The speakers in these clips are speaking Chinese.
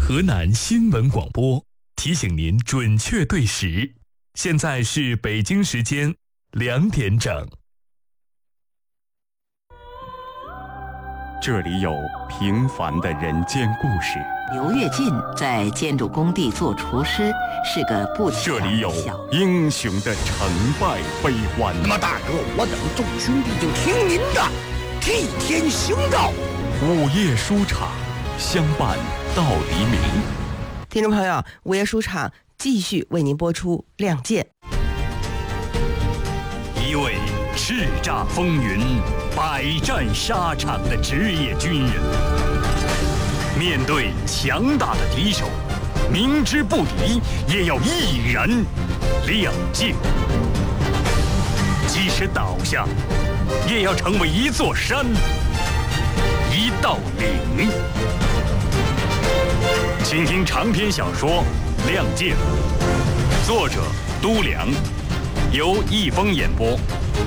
河南新闻广播提醒您准确对时，现在是北京时间2点整。 这里有平凡的人间故事。 刘跃进在建筑工地做厨师，是个不起眼的小。 这里有英雄的成败悲欢。 那么大哥，我等众兄弟就听您的，替天行道。 午夜书场，相伴到黎明。 听众朋友，午夜书场继续为您播出《亮剑》。 一位叱咤风云、百战沙场的职业军人，面对强大的敌手，明知不敌也要毅然亮剑，即使倒下，也要成为一座山、一道岭。请听长篇小说《亮剑》，作者都良，由易峰演播。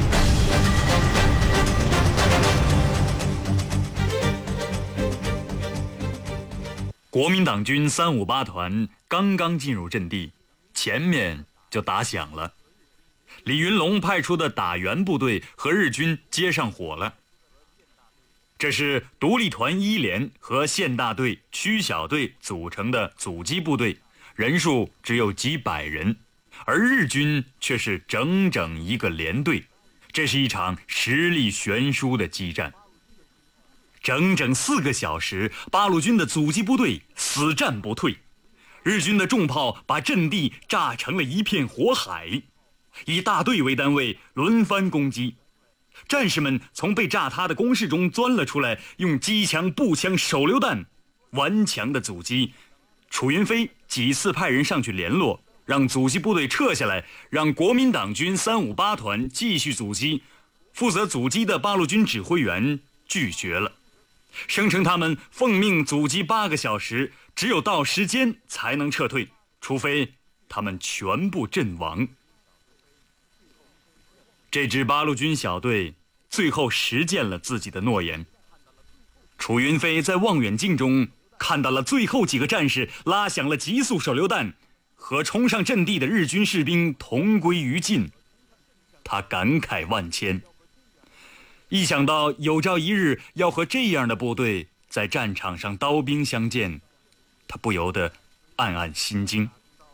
国民党军358团刚刚进入阵地，前面就打响了。李云龙派出的打援部队和日军接上火了。这是独立团1连和县大队、区小队组成的阻击部队，人数只有几百人，而日军却是整整一个连队。这是一场实力悬殊的激战。整整4个小时，八路军的阻击部队死战不退，日军的重炮把阵地炸成了一片火海，以大队为单位轮番攻击。战士们从被炸塌的工事中钻了出来，用机枪、步枪、手榴弹顽强的阻击。楚云飞几次派人上去联络，让阻击部队撤下来，让国民党军358团继续阻击。负责阻击的八路军指挥员拒绝了，声称他们奉命阻击8个小时，只有到时间才能撤退，除非他们全部阵亡。这支八路军小队最后实践了自己的诺言。楚云飞在望远镜中看到了最后几个战士拉响了急速手榴弹，和冲上阵地的日军士兵同归于尽。他感慨万千，一想到有朝一日要和这样的部队在战场上刀兵相见，他不由得暗暗心惊。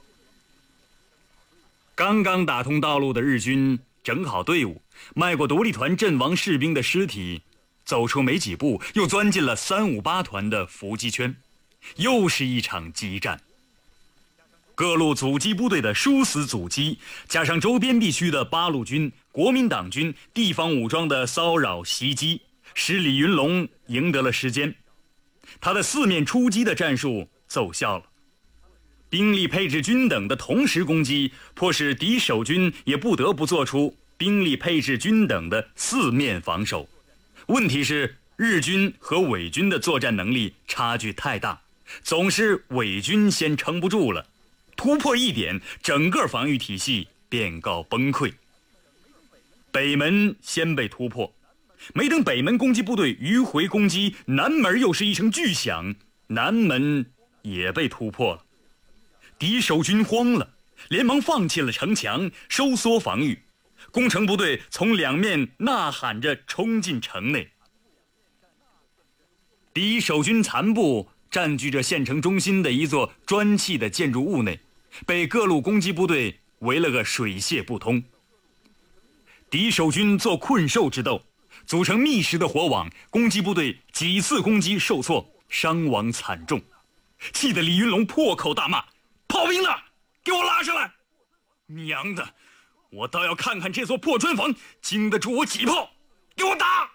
刚刚打通道路的日军整好队伍，迈过独立团阵亡士兵的尸体，走出没几步，又钻进了358团的伏击圈，又是一场激战。各路阻击部队的殊死阻击，加上周边地区的八路军、国民党军、地方武装的骚扰袭击，使李云龙赢得了时间。他的4面出击的战术奏效了。兵力配置均等的同时攻击，迫使敌守军也不得不做出兵力配置均等的4面防守。问题是日军和伪军的作战能力差距太大，总是伪军先撑不住了，突破一点，整个防御体系便告崩溃。北门先被突破，没等北门攻击部队迂回攻击，南门又是一声巨响，南门也被突破了。敌守军慌了，连忙放弃了城墙，收缩防御。攻城部队从2面呐喊着冲进城内。敌守军残部占据着县城中心的一座砖砌的建筑物内，被各路攻击部队围了个水泄不通。敌守军做困兽之斗，组成密实的火网，攻击部队几次攻击受挫，伤亡惨重，气得李云龙破口大骂：“炮兵呢？给我拉上来！娘的，我倒要看看这座破砖房经得住我几炮！给我打！”